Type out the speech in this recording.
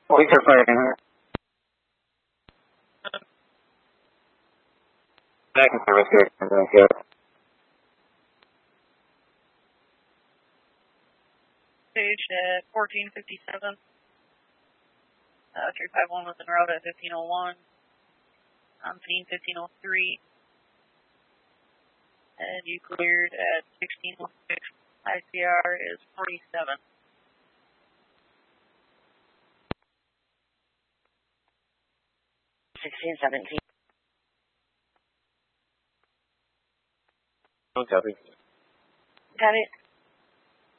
Police are fighting her. Back in service here. Staged at 1457. 351 was en route at 1501. On scene 1503. And you cleared at 1606. ICR is 47. 1617. Copy. Got it.